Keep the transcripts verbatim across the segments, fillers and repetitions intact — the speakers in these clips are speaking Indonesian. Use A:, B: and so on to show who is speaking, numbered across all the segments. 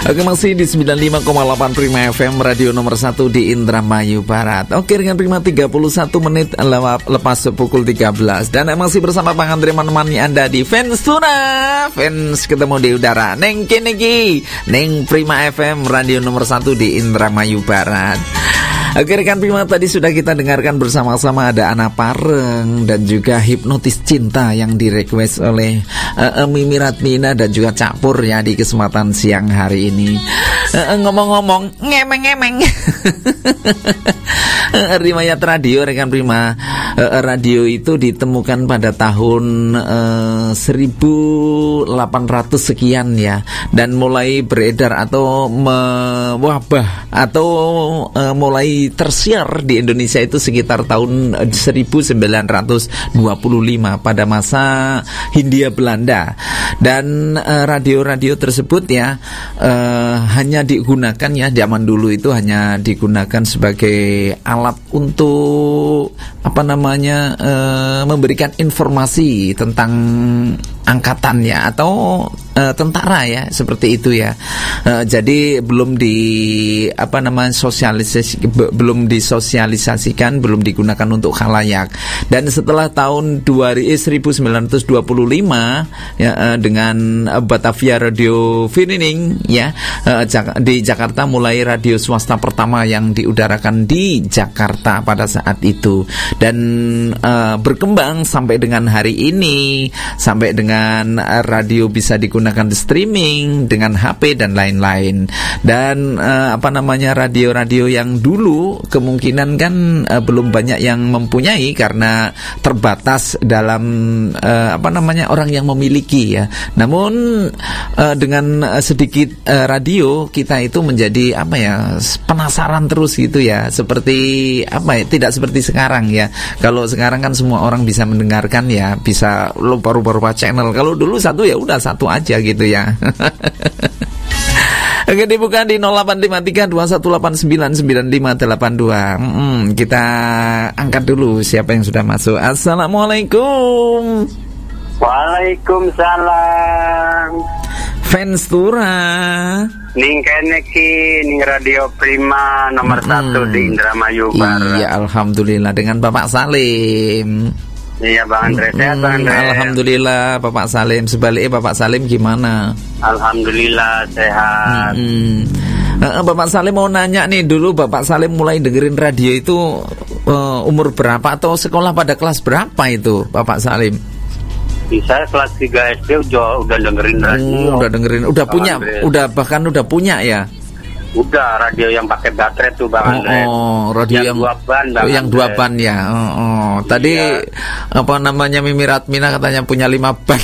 A: Oke, masih di sembilan puluh lima koma delapan Prima F M, radio nomor satu di Indramayu Barat. Oke, dengan Prima tiga puluh satu menit lepas pukul tiga belas. Dan masih bersama Bang Andre menemani Anda di Fans Tuna. Fans ketemu di udara. Neng Kinegi, Neng Prima F M, radio nomor satu di Indramayu Barat. Oke, rekan Prima, tadi sudah kita dengarkan bersama-sama ada Ana Pareng dan juga Hipnotis Cinta yang direquest oleh uh, uh, Mimi Ratmina dan juga Cak Pur ya di kesempatan siang hari ini. Uh, uh, ngomong-ngomong, ngemeng-ngemeng. uh, Riwayat radio, rekan Prima. Uh, radio itu ditemukan pada tahun uh, seribu delapan ratus sekian ya, dan mulai beredar atau mewabah atau uh, mulai tersiar di Indonesia itu sekitar tahun seribu sembilan ratus dua puluh lima pada masa Hindia Belanda. Dan uh, radio-radio tersebut ya uh, hanya digunakan ya, zaman dulu itu hanya digunakan sebagai alat untuk apa namanya uh, memberikan informasi tentang angkatan ya, atau uh, tentara ya, seperti itu ya. Uh, jadi belum di apa namanya sosialisasi, be, belum disosialisasikan, belum digunakan untuk khalayak. Dan setelah tahun seribu sembilan ratus dua puluh lima ya, uh, dengan uh, Batavia Radio Vereniging ya, uh, Jak- di Jakarta mulai radio swasta pertama yang diudarakan di Jakarta pada saat itu, dan uh, berkembang sampai dengan hari ini, sampai dengan radio bisa digunakan di streaming dengan H P dan lain-lain. Dan uh, apa namanya radio-radio yang dulu kemungkinan kan uh, belum banyak yang mempunyai karena terbatas dalam uh, apa namanya orang yang memiliki ya. Namun uh, dengan uh, sedikit uh, radio kita itu menjadi apa ya, penasaran terus gitu ya. Seperti apa ya, tidak seperti sekarang ya. Kalau sekarang kan semua orang bisa mendengarkan ya, bisa lupa-lupa channel. Kalau dulu satu ya udah satu aja gitu ya. Oke, dibuka di nol delapan lima tiga dua satu delapan sembilan sembilan lima delapan dua. hmm, Kita angkat dulu siapa yang sudah masuk. Assalamualaikum.
B: Waalaikumsalam.
A: Fans Tura
B: Ning kene ki ning Radio Prima nomor hmm. satu di Indramayu Barat.
A: Iya, alhamdulillah, dengan Bapak Salim.
B: Iya Bang Andre, sehat Bang Andre.
A: Alhamdulillah Bapak Salim. Sebaliknya Bapak Salim gimana?
B: Alhamdulillah sehat.
A: Hmm. Uh, Bapak Salim mau nanya nih, dulu Bapak Salim mulai dengerin radio itu uh, umur berapa atau sekolah pada kelas berapa itu Bapak Salim?
B: Saya kelas tiga S D udah, udah dengerin radio.
A: Hmm, udah dengerin, udah Bang punya, Andre. udah bahkan udah punya ya.
B: Udah, radio yang pakai baterai tuh Bang Andre.
A: Oh, radio yang, yang dua ban, Bang yang Andre. dua ban ya. Oh, oh. Tadi iya. apa namanya Mimi Ratmina katanya punya lima ban.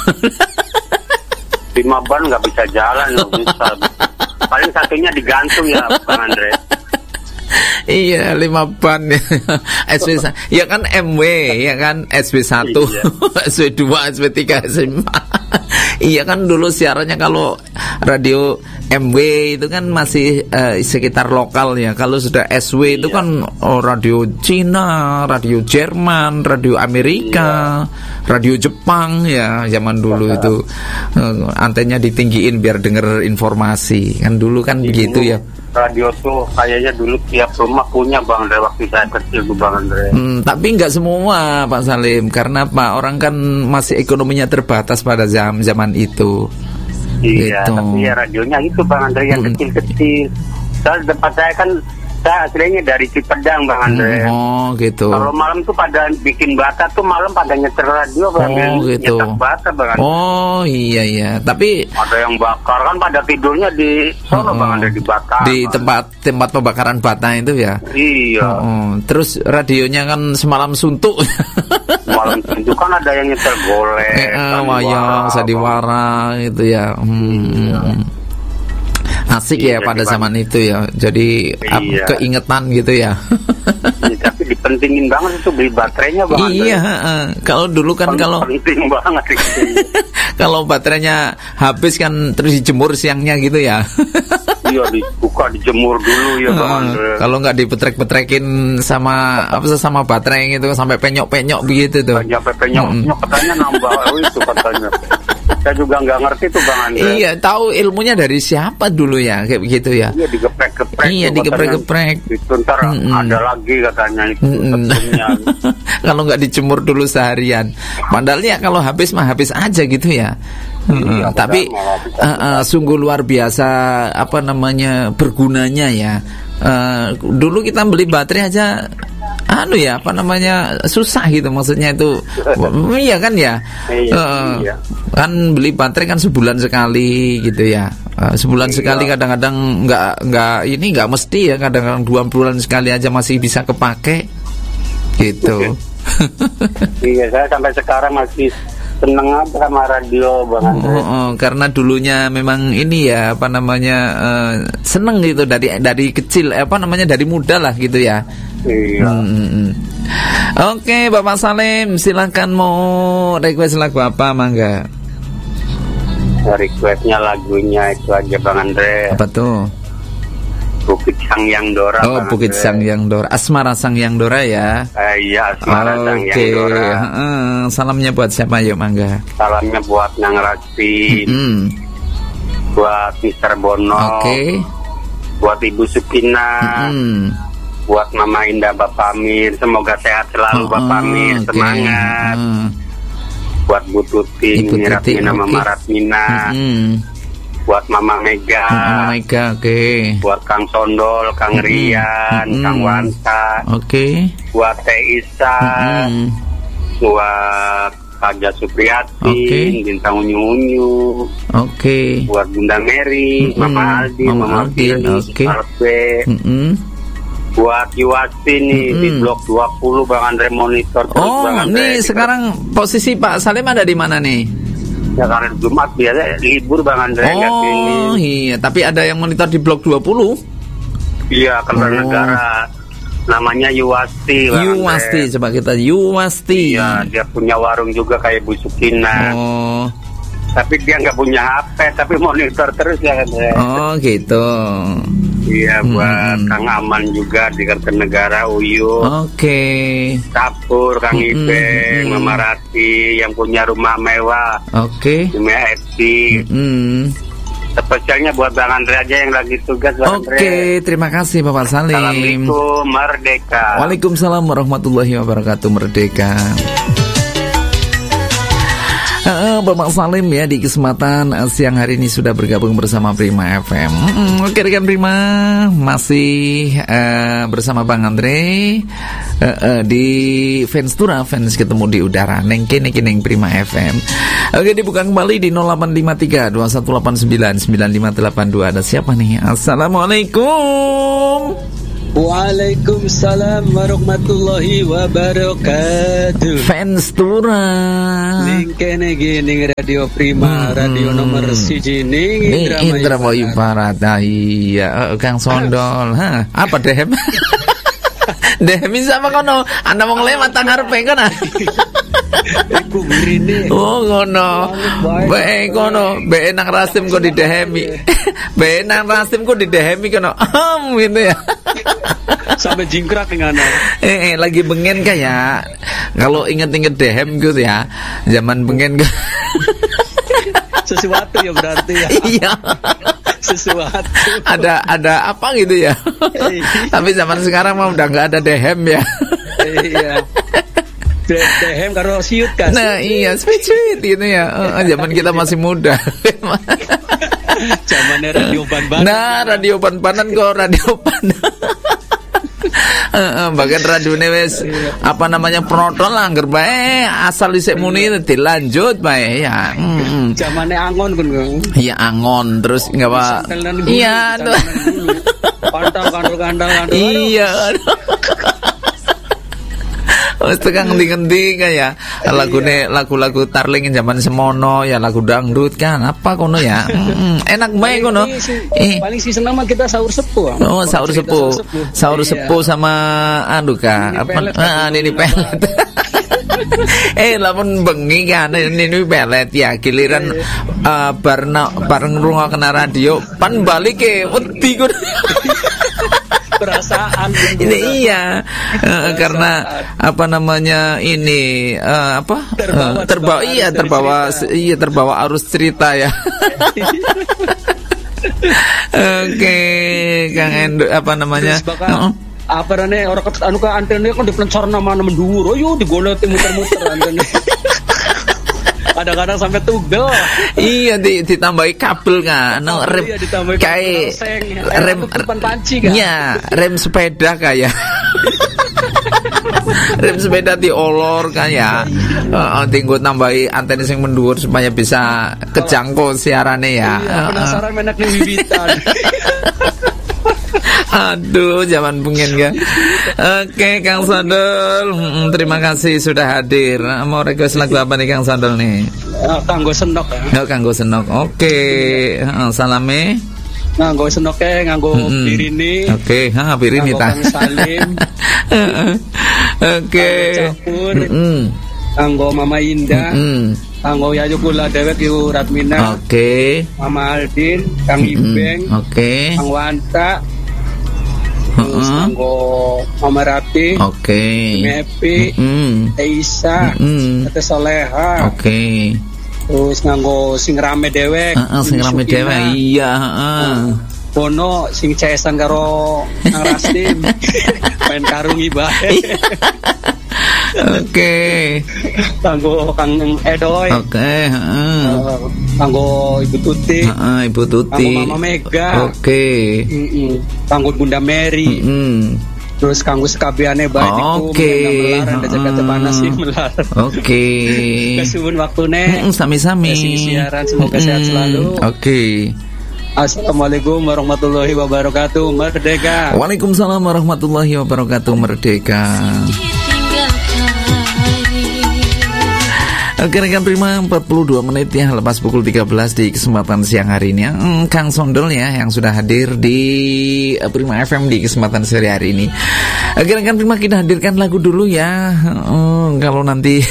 B: Lima ban nggak bisa jalan, nggak bisa. Paling satunya digantung ya Bang Andre.
A: Iya, lima ban ya. S W ya kan M W ya kan, S W satu, iya. S W dua, S W tiga, S W lima. Iya kan dulu siarannya kalau radio M W itu kan masih uh, sekitar lokal ya. Kalau sudah S W iya. itu kan oh, radio Cina, radio Jerman, radio Amerika, iya. radio Jepang ya zaman dulu. Masa. Itu uh, antennya ditinggiin biar denger informasi. Kan dulu kan iya, begitu ya.
B: Radio tuh kayaknya dulu tiap rumah punya Bang Andre waktu saya kecil tuh Bang Andre.
A: Hmm, tapi nggak semua Pak Salim, karena Pak orang kan masih ekonominya terbatas pada zaman zaman itu.
B: Iya,
A: gitu.
B: Tapi ya radionya itu Bang Andre yang hmm. kecil-kecil. Soal tempat saya kan, saya aslinya dari Cipedang Bang Andre.
A: Hmm, oh gitu.
B: Kalau malam tuh pada bikin bata tuh malam pada nyetir radio Bang Andre.
A: Oh gitu.
B: Nyetak bata Bang Andre.
A: Oh iya iya. Tapi
B: ada yang bakar kan pada tidurnya di sono oh, Bang Andre, dibakar.
A: Di tempat tempat pembakaran bata itu ya.
B: Iya.
A: Oh, oh. Terus radionya kan semalam suntuk.
B: Malam itu kan ada yang nyetel golek.
A: Eh, eh, wayang, sandiwara gitu ya. Hmm. Iya. Asik iya, ya pada zaman itu ya. Jadi iya. keingetan gitu ya.
B: Ya, tapi dipentingin banget itu beli baterainya Bang.
A: Iya, uh, kalau dulu kan Pen- kalau
B: penting banget
A: kalau baterainya habis kan terus dijemur siangnya gitu ya.
B: Iya, dibuka dijemur dulu ya Bang.
A: Uh, kalau nggak dipetrek-petrekin sama apa sama baterai gitu sampai penyok-penyok begitu tuh.
B: Sampai penyok-penyok hmm. katanya nambah oh, itu katanya. Saya juga nggak ngerti tuh Bang Andre.
A: Iya, tahu ilmunya dari siapa dulu ya, kayak begitu ya.
B: Iya, digeprek-geprek.
A: Iya, digeprek-geprek.
B: Itu ntar mm-mm. ada lagi katanya itu.
A: Kalau nggak dijemur dulu seharian. Padahal ya kalau habis mah habis aja gitu ya. Iya, uh, tapi uh, uh, sungguh luar biasa apa namanya bergunanya ya. Uh, dulu kita beli baterai aja anu ya apa namanya susah gitu, maksudnya itu iya kan ya, iya, uh, iya. Kan beli baterai kan sebulan sekali gitu ya, uh, sebulan iya. sekali kadang-kadang nggak nggak ini nggak mesti ya, kadang-kadang dua bulan sekali aja masih bisa kepake gitu.
B: Iya, saya sampai sekarang masih seneng apa sama radio Bang Andre.
A: Oh, oh, karena dulunya memang ini ya apa namanya uh, seneng gitu dari dari kecil apa namanya dari muda lah gitu ya.
B: Iya.
A: Hmm. Oke, Bapak Salim, silakan mau request lagu apa, mangga?
B: Requestnya lagunya itu aja Bang Andre.
A: Apa tuh?
B: Bukit Sangyang Dora.
A: Oh, Bukit Sangyang Dora. Asmara Sangyang Dora ya.
B: Eh, iya, Asmara
A: oh,
B: Sangyang
A: okay.
B: Dora.
A: Uh, salamnya buat siapa yuk, mangga?
B: Salamnya buat Nang Rasti.
A: Mm-hmm.
B: Buat Mister Bono.
A: Oke. Okay.
B: Buat Ibu Sukina.
A: Mm-hmm.
B: Buat Mama Indah Bapak Amir, semoga sehat selalu oh, Bapak Amir, okay. Semangat. Uh. Buat Bu Tuti, Miratmina, okay. Mama Ratmina. Mm-hmm. Buat Mama Mega.
A: Mama Mega, oke. Okay.
B: Buat Kang Sondol, Kang mm-hmm. Rian, mm-hmm. Kang Wanta.
A: Oke. Okay.
B: Buat Teh Isa. Mm-hmm. Buat Kaja Supriyati, okay. Bintang Unyu-Unyu.
A: Oke. Okay.
B: Buat Bunda Mary, mm-hmm. Mama Aldi, Mama, Mama Aldi, oke. Okay. Buat Yuwasti nih mm-hmm. di blok dua puluh Bang Andre monitor terus.
A: Oh,
B: Bang Andre,
A: nih sekarang posisi Pak Salim ada di mana nih?
B: Ya karena Jumat biasa libur Bang Andre.
A: Oh iya, tapi ada yang monitor di blok dua puluh.
B: Iya, Kertanegara. Namanya Yuwasti Bang
A: Yuwasti, Andre. Coba kita Yuwasti.
B: Iya, dia punya warung juga kayak Bu Sukina. Oh. Tapi dia nggak punya H P, tapi monitor terus ya kan.
A: Oh gitu.
B: Iya, buat hmm. Kang Aman juga di Kertanegara, Uyu.
A: Oke. Okay.
B: Kapur, Kang hmm. Ibeng, hmm. Mama Rati yang punya rumah mewah.
A: Oke. Okay.
B: Rumah F C.
A: Hmm.
B: Spesialnya buat Bang Andre aja yang lagi tugas.
A: Oke, okay, terima kasih Bapak Salim.
B: Assalamualaikum, Merdeka.
A: Waalaikumsalam warahmatullahi wabarakatuh, Merdeka. Uh, Bapak Salim ya di kesempatan uh, siang hari ini sudah bergabung bersama Prima F M. Mm, Oke rekan Prima, masih uh, bersama Bang Andre uh, uh, di Fans Tura, Fans ketemu di udara. Neng kene neng Prima F M. Oke, dibuka kembali di nol delapan lima tiga dua satu delapan sembilan sembilan lima delapan dua. Ada siapa nih? Assalamualaikum.
C: Waalaikumsalam warahmatullahi wabarakatuh.
A: Fans Tura.
C: Ning kene gini Radio Prima, hmm, radio nomor siji ning
A: Indramayu Barat. Iya, Kang Sondol. Hah, apa dehem? Dehem sama kono, ana wong lewat tang ngarepe kono.
C: Iku mirine.
A: Oh ngono. Bae kono, bae nang Rasim kok didehemi. Bae nang Rasim kok didehemi kono. Am gitu ya.
C: Sampai jingkrak dengan
A: eh, eh lagi bengen kayak kalau inget-inget dehem gitu ya, zaman bengen
C: sesuatu ya berarti ya.
A: Iya.
C: Sesuatu.
A: Ada ada apa gitu ya. Tapi zaman sekarang mah udah nggak ada dehem ya.
C: Iya. Dehem karo siut kan.
A: Nah iya sweet gitu ya. Oh, zaman kita masih muda.
C: Zamannya radio ban-banan.
A: Nah radio ban-banan kok radio ban. Uh, uh, bagian radune wis apa namanya penonton langgar bae asal isik muni dilanjut bae ya. Heeh.
C: Zamane angon kun.
A: Iya angon terus enggak Pak. Iya.
C: Kantang-kantang-kantang.
A: Iya. Wis tekan ngendi-ngendi kayak lagune lagu-lagu Tarling zaman semono ya lagu dangdut kan apa kono ya. Mm, enak bae kono.
C: Eh paling sih senang mah kita sahur sepuh.
A: Oh, sahur sepuh. Sahur sepuh sama anu ka apa ah ini pelet. Eh lamun bengi kan ini pelet ya giliran uh, bareng bareng ngrungokna radio pan balik ke wedi
C: perasaan.
A: Ini iya uh, karena apa namanya ini uh, apa terbawa, uh, terbawa iya terbawa cerita. iya terbawa arus cerita ya. Oke, Kang Endo apa namanya? Uh-uh.
C: Apa rene orang anu ka antene kan diplencar nama nama dhuwur. Oh yo digoleti muter-muter antene. Kadang-kadang sampai tugel.
A: Iya di, ditambahi kabel kan. No, rem iya, kayak rem
C: panci kan.
A: Iya, rem sepeda kayak. Rem sepeda diolor kan ya. Heeh, uh, tinggal tambahi antena sing mendhuwur supaya bisa kejangkau siarannya ya.
C: Iya, penasaran menak nih wiwitan.
A: Aduh, zaman pungin kan. Oke, Kang Sandol, hmm, terima kasih sudah hadir. Mau request lagu apa nih Kang Sandol nih?
C: Uh, Kanggo Senok ya.
A: Oh, Kanggo Senok. Oke, uh, salame.
C: Nganggo Senoke, nganggo mm-hmm. Pirini.
A: Oke, ha Pirini ta.
C: Nganggo Salim.
A: Oke.
C: Heeh. Nganggo Mama Indah. Mm-hmm. Nganggo Yayu Kula Dewek Yu Ratmina.
A: Oke. Okay.
C: Mama Aldin, Kang mm-hmm. Ibeng.
A: Oke. Okay.
C: Kang Wanta. Terus uh-huh. Nganggo Mama Rati.
A: Oke. Okay.
C: Mepi.
A: Mm-hmm.
C: Teisa.
A: Mm-hmm.
C: Tete Soleha.
A: Oke. Okay.
C: Terus nganggo sing rame dewek.
A: Heeh, uh, sing rame dewek. Iya, heeh. Uh.
C: Bono sing cesan karo Nang Rastim. Main karungi bae.
A: Oke.
C: Kanggo Kang Edoy.
A: Oke, heeh.
C: Uh, kanggo Ibu Tuti.
A: Heeh, Ibu Tuti.
C: Kanggo Mama Mega.
A: Oke.
C: Heeh. Kanggo Bunda Mary.
A: Heeh.
C: Terus kanggo sekabiane bae niku
A: Oke.
C: melar ada jaga panas sih melar.
A: Oke.
C: Kasuwun waktune.
A: Heeh, sami-sami.
C: Siaran semoga sehat selalu.
A: Oke.
C: Assalamualaikum warahmatullahi wabarakatuh. Merdeka.
A: Waalaikumsalam warahmatullahi wabarakatuh. Merdeka. Oke rekan Prima, empat puluh dua menit ya lepas pukul tiga belas di kesempatan siang hari ini. Hmm, Kang Sondol ya yang sudah hadir di Prima F M di kesempatan sore hari ini. Oke rekan Prima, kita hadirkan lagu dulu ya. Hmm, kalau nanti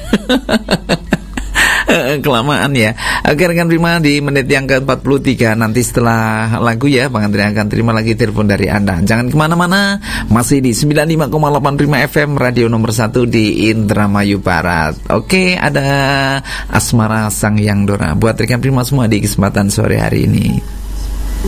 A: kelamaan ya. Oke rekan Prima, di menit yang ke empat puluh tiga nanti setelah lagu ya Bang Andri akan terima lagi telepon dari Anda. Jangan kemana-mana, masih di sembilan puluh lima koma delapan Prima F M, radio nomor satu di Indramayu Barat. Oke, ada Asmara Sang Yang Dora buat rekan Prima semua di kesempatan sore hari ini.